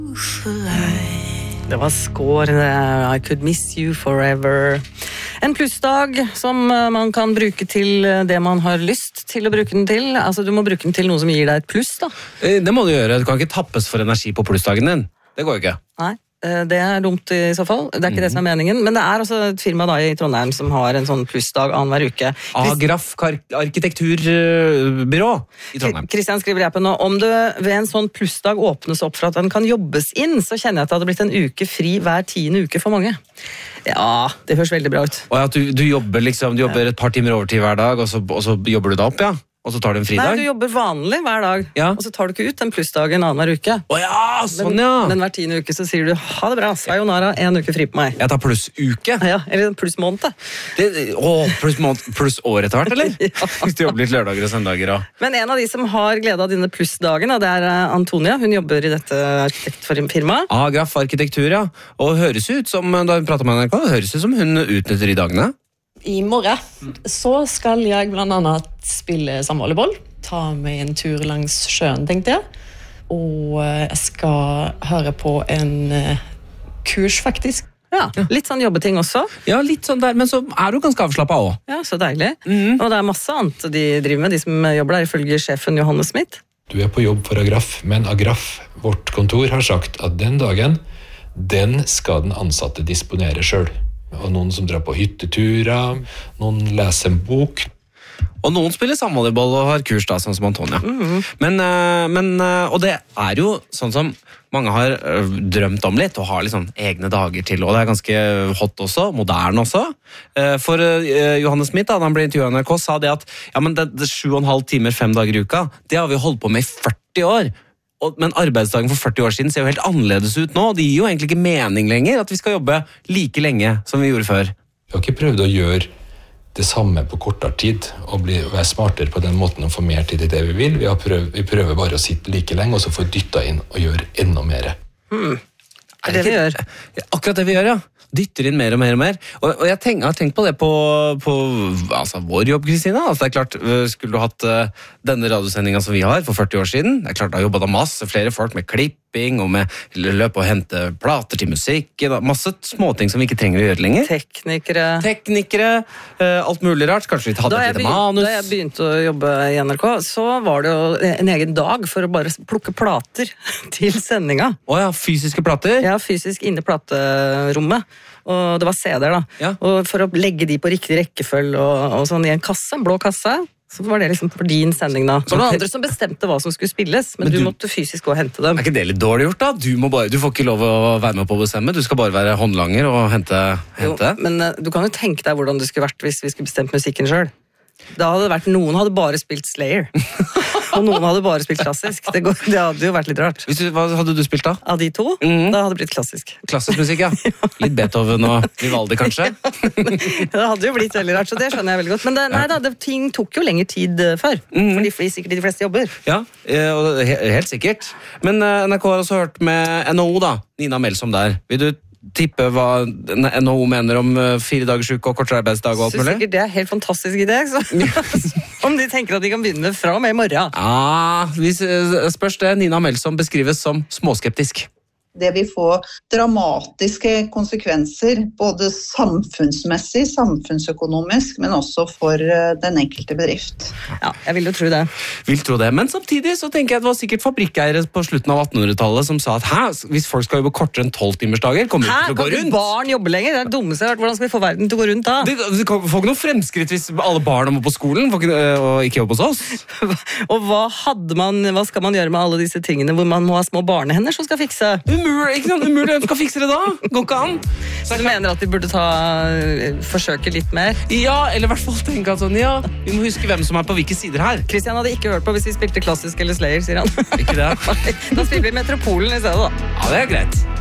Det var Score, I Could Miss You Forever. En plussdag som man kan bruke til det man har lyst til å bruke den til. Altså, du må bruke den til noe som gir deg et pluss, da. Det må du gjøre. Du kan ikke tappes for energi på plussdagen din. Det går jo ikke. Nei, det er dumt i så fall. Det er ikke det som er meningen. Men det er også et firma da i Trondheim som har en sånn plussdag annenhver uke. Agraf arkitekturbyrå i Trondheim. Kristian skriver jeg på nå, om det ved en sånn plussdag åpnes opp for at den kan jobbes inn, så kjenner jeg at det hadde blitt en uke fri hver 10. uke for mange. Ja, det høres veldig bra ut. Og at du jobber liksom, du jobber et par timer overtid hver dag, og så jobber du deg opp, ja? Og så tar du en fridag? Nei, du jobber vanlig hver dag, og så tar du ikke ut den plussdagen annenhver uke. Åja, sånn ja! Men hver 10. uke så sier du, ha det bra, sayonara, 1 uke fri på meg. Jeg tar plussuke? Ja, eller plussmåned. Pluss år etter hvert, eller? Ja. Hvis du jobber litt lørdager og søndager. Og... Men en av de som har glede av dine plussdagen, det er Antonia. Hun jobber i dette arkitektfirmaet. Agraf arkitektur, ja. Og høres ut som, da hun prater med NRK, høres ut som hun utnytter de dagene. I morgen så skal jeg blant annet spille samvolleyball, ta med en tur langs sjøen, tenkte jeg. Og jeg skal høre på en kurs, faktisk. Ja, litt sånn jobbeting også. Ja, litt sånn der, men så er du ganske avslappet også. Ja, så deilig. Og det er masse annet de driver med, de som jobber der, ifølge sjefen Johannes Smith. Du er på jobb for Agraf, men Agraf, vårt kontor, har sagt at den dagen, den skal den ansatte disponere selv. Og noen som drar på hytteturer, noen leser en bok. Og noen spiller samvolleyball og har kurs da, sånn som Antonia. Og det er jo sånn som mange har drømt om litt, og har liksom egne dager til, og det er ganske hot også, moderne også. For Johannes Smith, da han ble intervjuet av NRK, sa det at ja, men det 7,5 timer, 5 dager i uka, det har vi holdt på med i 40 år. Men arbeidsdagen for 40 år siden ser jo helt annerledes ut nå, og det gir jo egentlig ikke mening lenger at vi skal jobbe like lenge som vi gjorde før. Vi har ikke prøvd å gjøre det samme på kortere tid, og være smartere på den måten og få mer tid i det vi vil. Vi prøver bare å sitte like lenge, og så få dyttet inn og gjøre enda mer. Er det vi gjør? Akkurat det vi gjør, ja. Dytter inn mer og mer og mer. Og jeg har tenkt på det på altså, vår jobb, Kristina. Altså, det er klart, skulle du hatt denne radiosendingen som vi har for 40 år siden, det er klart, da jobbet da masse flere folk med klipping, og med løp og hente plater til musikk, masse småting som vi ikke trenger å gjøre lenger. Teknikere, alt mulig rart. Kanskje vi hadde et lite manus. Da jeg begynte å jobbe i NRK, så var det jo en egen dag for å bare plukke plater til sendinga. Åja, fysiske plater? Ja, fysisk inne i platerommet. Og det var CD-er da. Ja. Og for å legge de på riktig rekkefølge og sånn i en kasse, en blå kasse, så var det liksom for din sending da. Så det var andre som bestemte hva som skulle spilles, men du måtte fysisk gå og hente dem. Er ikke det litt dårlig gjort da? Du får ikke lov å være med på å bestemme, du skal bare være håndlanger og hente. Jo, men du kan jo tenke deg hvordan det skulle vært hvis vi skulle bestemt musikken selv. Da hadde det vært, noen hadde bare spilt Slayer, og noen hadde bare spilt klassisk. Det hadde jo vært litt rart. Hva hadde du spilt da? Av de to, da hadde det blitt klassisk. Klassisk musikk, ja. Litt Beethoven og Vivaldi, kanskje? Det hadde jo blitt veldig rart, så det skjønner jeg veldig godt. Men ting tok jo lengre tid før, fordi sikkert de fleste jobber. Ja, helt sikkert. Men NRK har også hørt med NHO da, Nina Melsom der. Vil du tippe hva NHO mener om 4 dagers uke og kortere arbeidsdag og alt mulig? Synes sikkert det er helt fantastisk idé, så om de tenker at de kan begynne fra og med i morgen. Ja, spørs det. Nina Melsom beskrives som småskeptisk. Det vil få dramatiske konsekvenser, både samfunnsmessig, samfunnsøkonomisk, men også for den enkelte bedrift. Ja, jeg vil jo tro det. Vil tro det, men samtidig så tenker jeg at det var sikkert fabrikkeiere på slutten av 1800-tallet som sa at hvis folk skal jobbe kortere enn 12-timersdager, kommer det til å gå rundt. Kan ikke barn jobbe lenger? Det er det dummeste jeg har hørt. Hvordan skal vi få verden til å gå rundt da? Det får ikke noe fremskritt hvis alle barna må på skolen og ikke jobbe hos oss. Og hva skal man gjøre med alle disse tingene hvor man må ha små barnehender som skal fikse? Ikke sant? Umulig, hvem skal fikse det da? Går ikke an. Så du mener at de burde forsøke litt mer? Ja, eller i hvert fall tenke at sånn, ja, vi må huske hvem som er på hvilke sider her. Kristian hadde ikke hørt på hvis vi spilte klassisk eller Slayer, sier han. Ikke det? Da spiller vi Metropolen i stedet da. Ja, det er greit.